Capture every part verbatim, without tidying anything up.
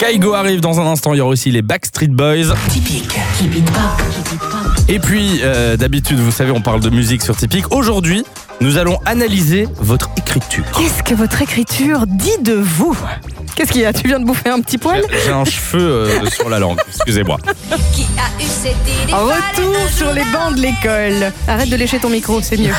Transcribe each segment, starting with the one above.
Kaigo arrive dans un instant, il y aura aussi les Backstreet Boys. Typique. Typique pas. Et puis, euh, d'habitude, vous savez, on parle de musique sur Typique. Aujourd'hui, nous allons analyser votre écriture. Qu'est-ce que votre écriture dit de vous ? Qu'est-ce qu'il y a ? Tu viens de bouffer un petit poil ? J'ai, j'ai un cheveu euh, sur la langue, excusez-moi. Qui a eu cette idée? Retour sur les bancs de l'école. Arrête de lécher ton micro, c'est mieux.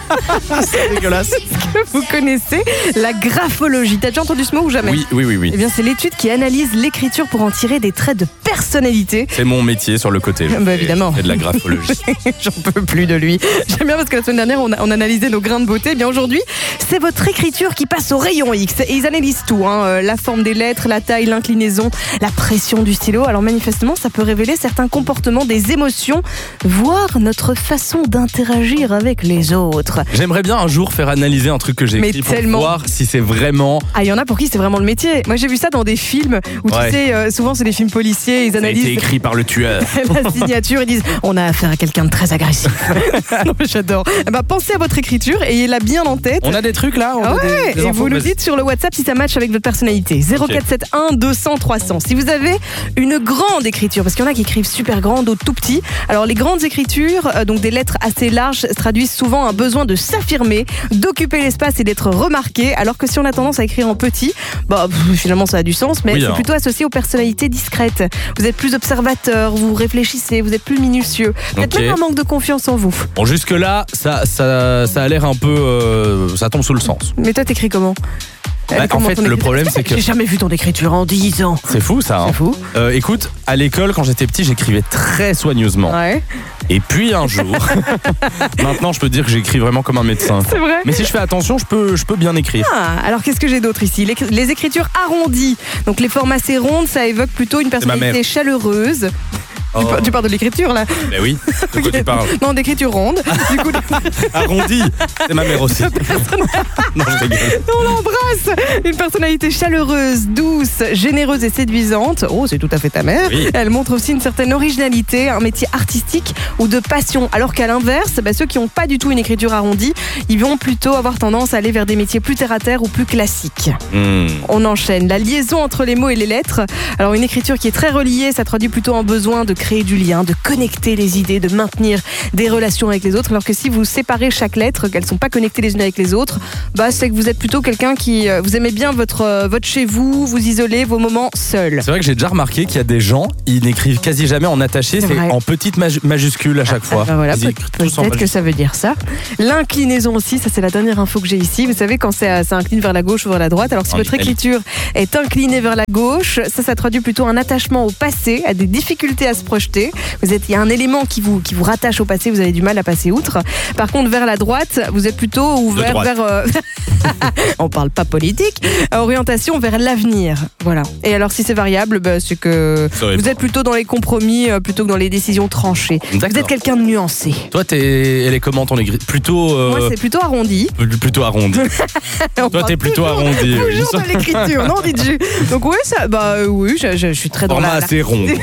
C'est dégueulasse. Est-ce que vous connaissez la graphologie ? T'as déjà entendu ce mot ou jamais ? Oui, oui, oui, oui. Eh bien, c'est l'étude qui analyse l'écriture pour en tirer des traits de personnalité. C'est mon métier sur le côté. Je Bah, fais- évidemment. je fais de la graphologie. J'en peux plus de lui. J'aime bien parce que la semaine dernière, on, a, on analysait nos grains de beauté. Eh bien aujourd'hui, c'est votre écriture qui passe au rayon X. Et ils analysent tout, hein. Euh, la forme des lettres, la taille, l'inclinaison, la pression du stylo. Alors manifestement, ça peut révéler certains comportements, des émotions, voire notre façon d'interagir avec les autres. J'aimerais bien un jour faire analyser un truc que j'ai Mais écrit pour tellement. voir si c'est vraiment... Ah, il y en a pour qui c'est vraiment le métier. Moi, j'ai vu ça dans des films où, Ouais. tu sais, euh, souvent c'est des films policiers, ils Ça a été analysent écrit par le tueur. la signature, ils disent on a affaire à quelqu'un de très agressif. Non, mais j'adore. Eh ben, pensez à votre écriture et ayez-la bien en tête. On a des trucs là on Ah a ouais, des, des et infos, vous nous vas-y. dites sur le WhatsApp si ça match avec votre personnalité. zéro quatre sept un deux cents trois cents. Si vous avez une grande écriture, parce qu'il y en a qui écrivent super grand, d'autres tout petit. Alors les grandes écritures, euh, donc des lettres assez larges, se traduisent souvent un besoin de s'affirmer, d'occuper l'espace et d'être remarqué. Alors que si on a tendance à écrire en petit, bah pff, finalement ça a du sens, mais Oui, c'est alors. plutôt associé aux personnalités discrètes. Vous êtes plus observateur, vous réfléchissez, vous êtes plus minutieux. Peut-être Ok. même un manque de confiance en vous. Bon, jusque là, ça, ça, ça a l'air un peu... euh, ça tombe sous le sens. Mais toi t'écris comment ? Elle Bah, est comment, en fait, ton le écriture ? problème, c'est que- J'ai jamais vu ton écriture en dix ans. C'est fou ça. Hein. C'est fou. Euh, écoute, à l'école, quand j'étais petit, j'écrivais très soigneusement. Ouais, Et puis un jour, maintenant je peux dire que j'écris vraiment comme un médecin. c'est vrai. Mais si je fais attention, je peux, je peux bien écrire. Ah, alors qu'est-ce que j'ai d'autre ici ? les, les écritures arrondies. Donc les formes assez rondes, ça évoque plutôt une ma personnalité mère. chaleureuse. Oh. Tu, par- tu parles de l'écriture là ? Ben oui, de quoi tu parles? Non, d'écriture ronde. Du coup, Arrondi, c'est ma mère aussi. Non, je rigole. on l'embrasse. Une personnalité chaleureuse, douce, généreuse et séduisante. Oh, c'est tout à fait ta mère. Oui. Elle montre aussi une certaine originalité, un métier artistique ou de passion. Alors qu'à l'inverse, bah, ceux qui n'ont pas du tout une écriture arrondie, ils vont plutôt avoir tendance à aller vers des métiers plus terre-à-terre ou plus classiques. Hmm. On enchaîne. La liaison entre les mots et les lettres. Alors une écriture qui est très reliée, ça traduit plutôt un besoin de créer du lien, de connecter les idées, de maintenir des relations avec les autres. Alors que si vous séparez chaque lettre, qu'elles ne sont pas connectées les unes avec les autres, bah c'est que vous êtes plutôt quelqu'un qui euh, vous aimez bien votre euh, votre chez vous, vous isolez, vos moments seuls. C'est vrai que j'ai déjà remarqué qu'il y a des gens, ils n'écrivent quasi jamais en attaché, C'est c'est vrai. en petites maj- majuscules à chaque fois. Ah, bah voilà, Ils peut- écrivent tous en peut-être que majuscules. ça veut dire ça. L'inclinaison aussi, ça c'est la dernière info que j'ai ici. Vous savez quand c'est, ça incline vers la gauche ou vers la droite. Alors si En votre Italie. écriture est inclinée vers la gauche, ça, ça traduit plutôt un attachement au passé, à des difficultés à se projeter. Vous êtes, il y a un élément qui vous qui vous rattache au passé, vous avez du mal à passer outre. Par contre, vers la droite, vous êtes plutôt ouvert droite. vers. euh, On parle pas politique. Orientation vers l'avenir. Voilà. Et alors si c'est variable, bah, c'est que Ça va vous pas. êtes plutôt dans les compromis euh, plutôt que dans les décisions tranchées. Vous D'accord. êtes quelqu'un de nuancé. Toi, t'es, elle est comment ton écriture? Plutôt, euh, Moi, c'est plutôt arrondi. plutôt arrondi. On Toi, parle t'es plutôt toujours- arrondi. oui. Toujours de l'écriture, non, dis-tu. Donc oui, ça, bah euh, oui, je, je- je suis très dans Format la. la- assez rond.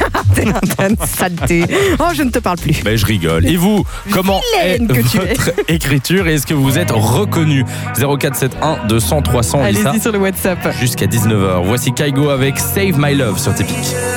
Saleté. Oh, je ne te parle plus. Ben, je rigole. Et vous, comment est Vilaine que tu es. votre écriture et est-ce que vous êtes reconnu? zéro quatre sept un deux cents trois cents, on dit ça Allez-y sur le WhatsApp. jusqu'à dix-neuf heures. Voici Kaigo avec Save My Love sur Typique.